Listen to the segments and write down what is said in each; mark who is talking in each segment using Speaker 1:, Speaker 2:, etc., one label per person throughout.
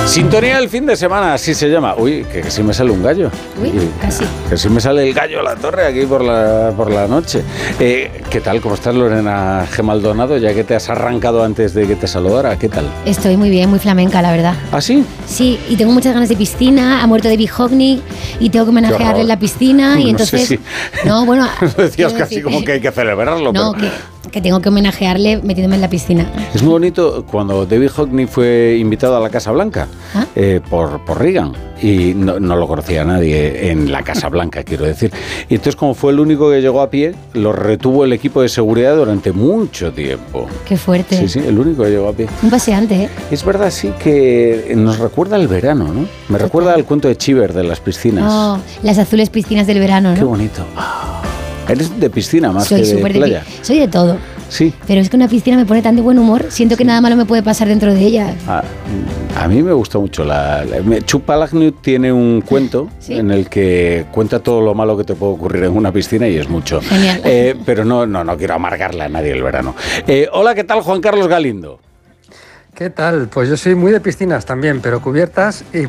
Speaker 1: Sintonía del fin de semana, así se llama. Uy, que sí me sale un gallo.
Speaker 2: Uy, casi.
Speaker 1: Que sí me sale el gallo a la torre aquí por la noche. ¿Qué tal? ¿Cómo estás, Lorena G. Maldonado? Ya que te has arrancado antes de que te saludara, ¿qué tal?
Speaker 2: Estoy muy bien, muy flamenca, la verdad.
Speaker 1: ¿Ah, sí?
Speaker 2: Sí, y tengo muchas ganas de piscina. Ha muerto David Hockney y tengo que homenajearle en la piscina. Y entonces.
Speaker 1: Sé si...
Speaker 2: No, bueno.
Speaker 1: Lo decías casi como que hay que celebrarlo.
Speaker 2: No,
Speaker 1: pero...
Speaker 2: que tengo que homenajearle metiéndome en la piscina.
Speaker 1: Es muy bonito cuando David Hockney fue invitado a la Casa Blanca por Reagan, y no lo conocía nadie en la Casa Blanca, quiero decir. Y entonces, como fue el único que llegó a pie, lo retuvo el equipo de seguridad durante mucho tiempo.
Speaker 2: Qué fuerte.
Speaker 1: Sí, sí, el único que llegó a pie.
Speaker 2: Un paseante, ¿eh?
Speaker 1: Es verdad, sí, que nos recuerda al verano, ¿no? Me recuerda al cuento de Chiver de las piscinas.
Speaker 2: Oh, las azules piscinas del verano, ¿no?
Speaker 1: Qué bonito. Eres de piscina más que de playa.
Speaker 2: Soy de todo.
Speaker 1: Sí.
Speaker 2: Pero es que una piscina me pone tan de buen humor, siento que nada malo me puede pasar dentro de ella.
Speaker 1: A mí me gusta mucho. Chuck Palahniuk tiene un cuento en el que cuenta todo lo malo que te puede ocurrir en una piscina y es mucho.
Speaker 2: Genial.
Speaker 1: Pero no quiero amargarle a nadie el verano. Hola, ¿qué tal, Juan Carlos Galindo?
Speaker 3: ¿Qué tal? Pues yo soy muy de piscinas también, pero cubiertas y...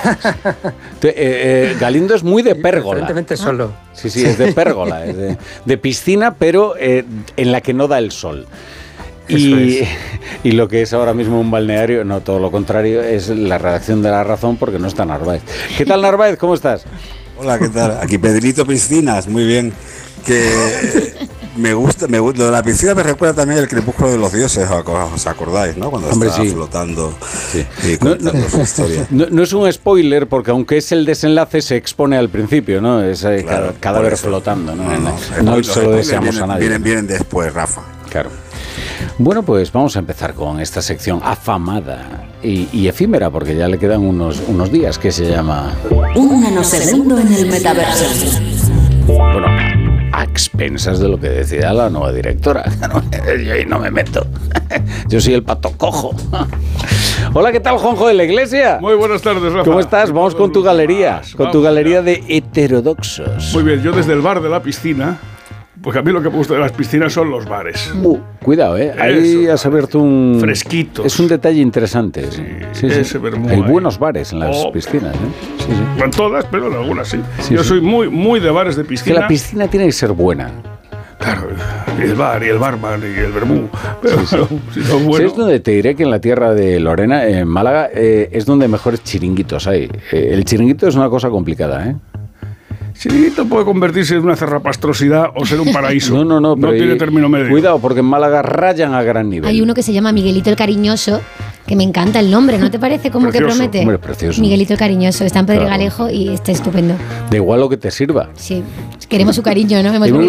Speaker 1: Galindo es muy de pérgola.
Speaker 3: Evidentemente solo.
Speaker 1: Sí, es de pérgola, es de piscina, pero en la que no da el sol. Y lo que es ahora mismo un balneario, no, todo lo contrario, es la redacción de La Razón, porque no está Narváez. ¿Qué tal, Narváez? ¿Cómo estás?
Speaker 4: Hola, ¿qué tal? Aquí Pedrito Piscinas, muy bien. Me gusta, lo de la piscina me recuerda también el Crepúsculo de los Dioses, ¿os acordáis, no? Cuando está flotando y contando su historia.
Speaker 1: No es un spoiler, porque aunque es el desenlace, se expone al principio, ¿no? Es cadáver flotando, ¿no? No se lo deseamos a nadie.
Speaker 4: Vienen después, Rafa.
Speaker 1: Claro. Bueno, pues vamos a empezar con esta sección afamada y efímera, porque ya le quedan unos días, que se llama...
Speaker 5: Un nanosegundo en el metaverso.
Speaker 1: Bueno, a expensas de lo que decida la nueva directora. Yo ahí no me meto. Yo soy el pato cojo. Hola, ¿qué tal, Juanjo de la Iglesia?
Speaker 6: Muy buenas tardes, Rafa.
Speaker 1: ¿Cómo estás? Vamos con tu galería. Con tu galería de heterodoxos.
Speaker 6: Muy bien, yo desde el bar de la piscina... Pues a mí lo que me gusta de las piscinas son los bares.
Speaker 1: Cuidado, ahí has abierto un...
Speaker 6: Fresquitos.
Speaker 1: Es un detalle interesante. Sí. Hay buenos bares en las piscinas, ¿eh? Sí.
Speaker 6: No en todas, pero en algunas sí. Yo soy muy de bares de piscina.
Speaker 1: Que la piscina tiene que ser buena.
Speaker 6: Claro, y el bar, y el barman, y el vermú. Pero si no es bueno...
Speaker 1: Es donde te diré que en la tierra de Lorena, en Málaga, es donde mejores chiringuitos hay. El chiringuito es una cosa complicada, ¿eh?
Speaker 6: Chiringuito puede convertirse en una cerrapastrosidad o ser un paraíso.
Speaker 1: No
Speaker 6: tiene término medio.
Speaker 1: Cuidado, porque en Málaga rayan a gran nivel.
Speaker 2: Hay uno que se llama Miguelito el Cariñoso, que me encanta el nombre, ¿no te parece? Como
Speaker 6: precioso,
Speaker 2: que promete.
Speaker 1: Hombre, precioso.
Speaker 2: Miguelito el Cariñoso, está en Pedregalejo y está estupendo.
Speaker 1: Da igual lo que te sirva.
Speaker 2: Sí, queremos su cariño, ¿no? Hemos